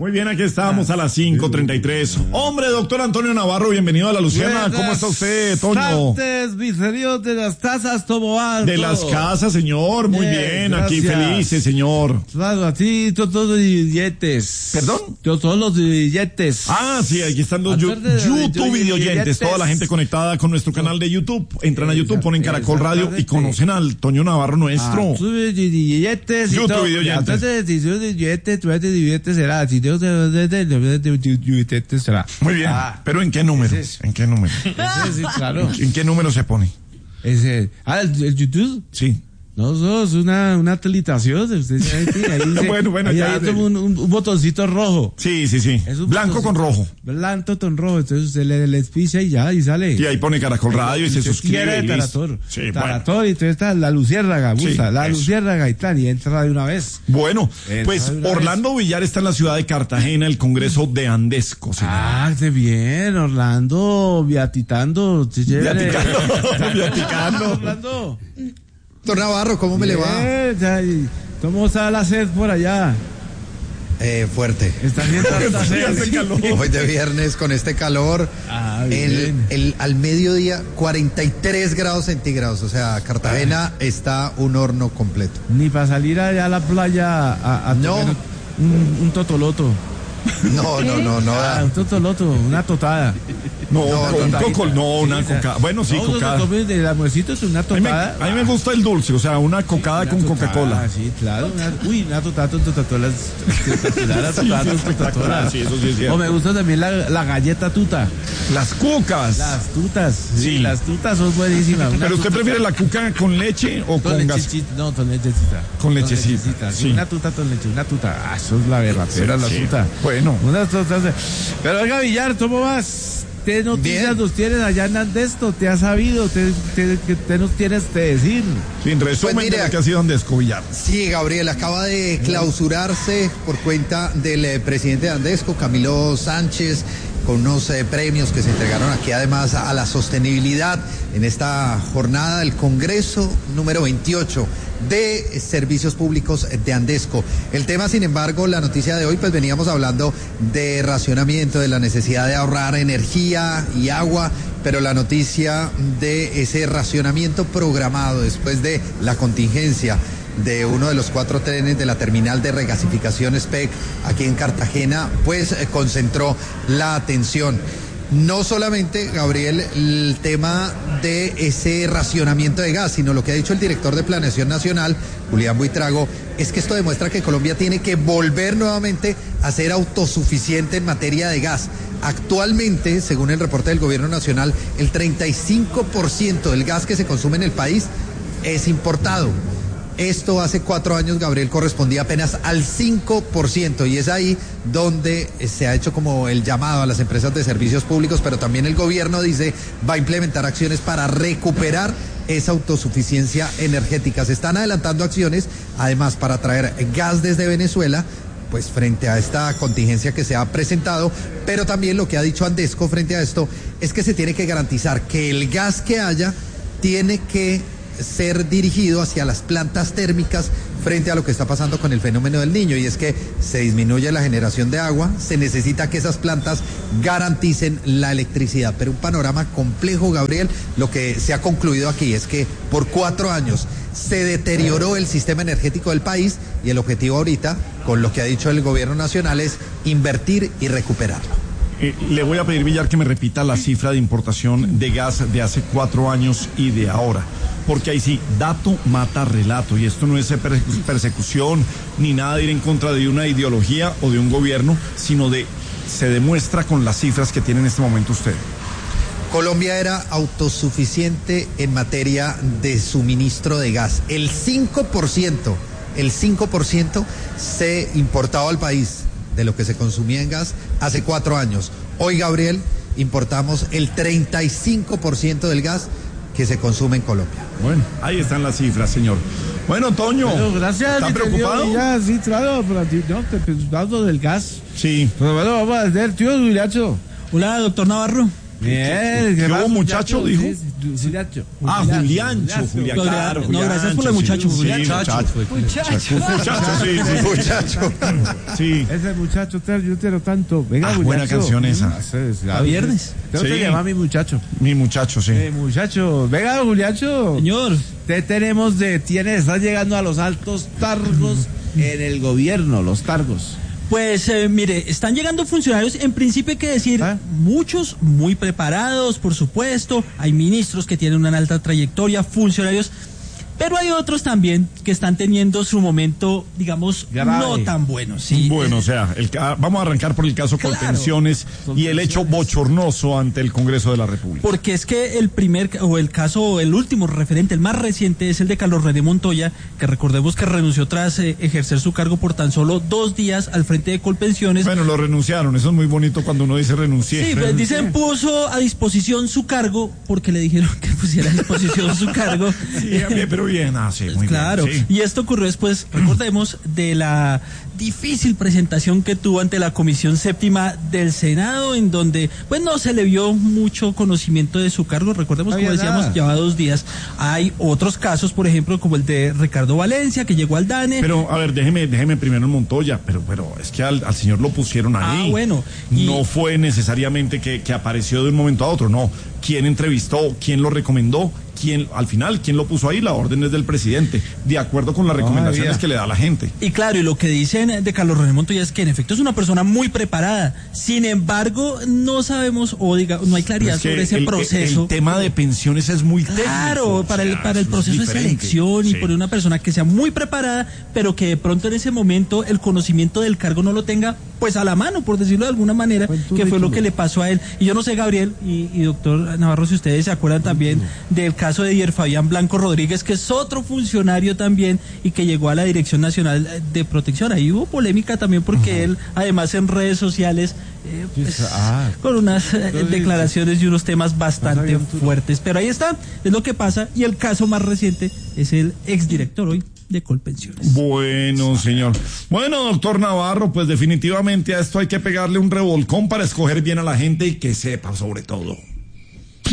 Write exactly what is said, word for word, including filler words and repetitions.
Muy bien, aquí estábamos a las cinco treinta y tres. Hombre, doctor Antonio Navarro, bienvenido a La Luciana. ¿Cómo está usted, Toño? Misterios de las tazas, ¿cómo va? De las casas, señor. Muy bien, bien aquí felices, señor. Claro, a ti todos los billetes. ¿Perdón? Todos los billetes. Ah, sí, aquí están los yu- YouTube videoyentes. Toda la gente conectada con nuestro canal de YouTube. Entran a YouTube, ponen Caracol Radio y conocen al Toño Navarro nuestro. Ah, billetes y YouTube todo. videoyentes. Entonces, si yo de billetes, tú eres de billetes será. Si yo de billetes será. Muy bien. Ah, ¿Pero en qué número? Es ¿En qué número? Ese, sí, claro. ¿En qué número se pone? Ese. Ah, el, el YouTube. Sí. No, eso es una, una telitación. Usted ahí, ahí dice, bueno, bueno, ahí ya. hay como un, un, un botoncito rojo. Sí, sí, sí. Blanco con rojo. Blanco con rojo. Entonces usted le, le picha y ya, y sale. Y ahí pone Caracol Radio y se suscribe. Y Tarator. Sí, Tarator, bueno. y entonces está la Luciérnaga, gusta, Sí, la eso. Luciérnaga y tal, y entra de una vez. Bueno, Entra pues de una Orlando Villar está en la ciudad de Cartagena, el Congreso de Andesco, señor. Ah, qué bien, Orlando, viatitando. Viaticando, viaticando. Orlando. Doctor Navarro, ¿cómo me le va? Bien, ya, y ¿cómo está la sed por allá? Eh, fuerte. Está haciendo harta Sí, sed. hace sí. calor. Hoy de viernes con este calor. Ah, el, bien. el, al mediodía, cuarenta y tres grados centígrados. O sea, Cartagena está un horno completo. Ni para salir allá a la playa a, a No. comer un, un totoloto. No, no, no, no. Ah, da. un totoloto, una totada. No, No, con no, coco, no, una Sí, o sea, coca. Bueno, sí, no, uno se cocada. come del almuercito es una A mí, me, totada. a mí me gusta el dulce, o sea, una cocada Una con totada, Coca-Cola. Sí, claro. Una, uy, una totada con totatolas. Espectacular, Sí, totada sí, con espectacular, totatolas. sí, eso sí es cierto. O me gusta también la, la galleta tuta. Las cucas. Las tutas. Sí, Sí. las tutas son buenísimas. Una Pero usted tuta- prefiere la cuca con leche o Con con gas. lechecita, no, con lechecita. Con lechecita, sí. sí. Una tuta con leche, una tuta. Ah, eso es la verdadera, la Sí. tuta. Bueno. Una tuta. Pero oiga, Villar, ¿cómo vas? ¿Qué noticias Bien. nos tienes allá en Andesto? ¿Te has sabido? ¿Te, te, ¿Qué te nos tienes que decir? Sin resumen Pues mire, de lo que ha sido Andesco Villar. Sí, Gabriel, acaba de clausurarse por cuenta del eh, presidente de Andesco, Camilo Sánchez, con unos eh, premios que se entregaron aquí además a la sostenibilidad en esta jornada del Congreso número veintiocho de Servicios Públicos de Andesco. El tema, sin embargo, la noticia de hoy, pues veníamos hablando de racionamiento, de la necesidad de ahorrar energía y agua, pero la noticia de ese racionamiento programado después de la contingencia de uno de los cuatro trenes de la terminal de regasificación S P E C aquí en Cartagena, pues eh, concentró la atención. No solamente, Gabriel, el tema de ese racionamiento de gas, sino lo que ha dicho el director de Planeación Nacional, Julián Buitrago, es que esto demuestra que Colombia tiene que volver nuevamente a ser autosuficiente en materia de gas. Actualmente, según el reporte del Gobierno Nacional, el treinta y cinco por ciento del gas que se consume en el país es importado. Esto hace cuatro años, Gabriel, correspondía apenas al cinco por ciento y es ahí donde se ha hecho como el llamado a las empresas de servicios públicos, pero también el gobierno dice va a implementar acciones para recuperar esa autosuficiencia energética. Se están adelantando acciones, además, para traer gas desde Venezuela, pues frente a esta contingencia que se ha presentado, pero también lo que ha dicho Andesco frente a esto es que se tiene que garantizar que el gas que haya tiene que ser dirigido hacia las plantas térmicas frente a lo que está pasando con el fenómeno del Niño, y es que se disminuye la generación de agua, se necesita que esas plantas garanticen la electricidad, pero un panorama complejo, Gabriel. Lo que se ha concluido aquí es que por cuatro años se deterioró el sistema energético del país y el objetivo ahorita, con lo que ha dicho el gobierno nacional, es invertir y recuperarlo. Eh, le voy a pedir, Villar, que me repita la cifra de importación de gas de hace cuatro años y de ahora. Porque ahí sí, dato mata relato. Y esto no es persecu- persecución ni nada de ir en contra de una ideología o de un gobierno, sino de, se demuestra con las cifras que tiene en este momento usted. Colombia era autosuficiente en materia de suministro de gas. El cinco por ciento, el cinco por ciento se importaba al país de lo que se consumía en gas hace cuatro años. Hoy, Gabriel, importamos el treinta y cinco por ciento del gas que se consume en Colombia. Bueno, ahí están las cifras, señor. Bueno, Toño, Bueno, gracias. ¿está mi preocupado? querido Villar, sí, claro, pero a ti, no, te preguntando del gas. Sí. Pero bueno, vamos a hacer, tío Villacho. Hola, doctor Navarro. Bien, ¿Qué más, hubo, muchacho? Dijo. Sí, Juliancho. Ah, Juliancho, Julián, No, claro, no, gracias por lo de muchacho, sí, Juliancho. muchacho. Muchacho. Muchacho, sí, sí. Muchacho. Sí. Ese muchacho, te- yo te lo tanto. Venga, Ah, Juliancho. buena canción esa. Mm, ese es- A viernes. Tengo que Sí. llamar a mi muchacho. Mi muchacho, sí. Eh, muchacho, venga, Juliancho. Señor. Te tenemos de, tienes, estás llegando a los altos cargos en el gobierno, los cargos. Pues eh, mire, están llegando funcionarios, en principio hay que decir, ¿Ah? muchos muy preparados, por supuesto, hay ministros que tienen una alta trayectoria, funcionarios, pero hay otros también que están teniendo su momento, digamos, Grave. no tan bueno. Sí. Bueno, o sea, el ca- vamos a arrancar por el caso Claro. Colpensiones y el hecho bochornoso ante el Congreso de la República. Porque es que el primer, o el caso, el último referente, el más reciente, es el de Carlos René Montoya, que recordemos que renunció tras eh, ejercer su cargo por tan solo dos días al frente de Colpensiones. Bueno, lo renunciaron, eso es muy bonito cuando uno dice renuncié. Sí, pues dicen puso a disposición su cargo, porque le dijeron que pusiera a disposición su cargo. Sí, a mí, pero bien, ah, sí, muy Claro, bien. Sí. y esto ocurrió después, recordemos, de la difícil presentación que tuvo ante la Comisión Séptima del Senado, en donde, pues no se le vio mucho conocimiento de su cargo, recordemos, No como había decíamos, nada. llevaba dos días. Hay otros casos, por ejemplo, como el de Ricardo Valencia, que llegó al DANE. Pero, a ver, déjeme, déjeme primero en Montoya, pero, pero es que al, al señor lo pusieron ahí. Ah, bueno, y- No fue necesariamente que, que apareció de un momento a otro, no. ¿Quién entrevistó? ¿Quién lo recomendó? ¿Quién, al final, quién lo puso ahí? La orden es del presidente, de acuerdo con las recomendaciones había. que le da la gente. Y claro, y lo que dicen de Carlos René Montoya es que en efecto es una persona muy preparada. Sin embargo, no sabemos, o diga, no hay claridad Es que sobre ese el, proceso. El tema de pensiones es muy técnico. Claro, o para el, sea, para el eso es proceso de diferente. selección y Sí. por una persona que sea muy preparada, pero que de pronto en ese momento el conocimiento del cargo no lo tenga pues a la mano, por decirlo de alguna manera, Buen que fue lo currículum. que le pasó a él. Y yo no sé, Gabriel y, y doctor Navarro, si ustedes se acuerdan también del caso de Dier Fabián Blanco Rodríguez, que es otro funcionario también y que llegó a la Dirección Nacional de Protección. Ahí hubo polémica también porque él, además en redes sociales, eh, pues, Ah. con unas eh, Entonces, declaraciones y unos temas bastante sabía un tubo. fuertes. Pero ahí está, es lo que pasa. Y el caso más reciente es el exdirector hoy de Colpensiones. Bueno, señor. Bueno, doctor Navarro, pues definitivamente a esto hay que pegarle un revolcón para escoger bien a la gente y que sepa sobre todo.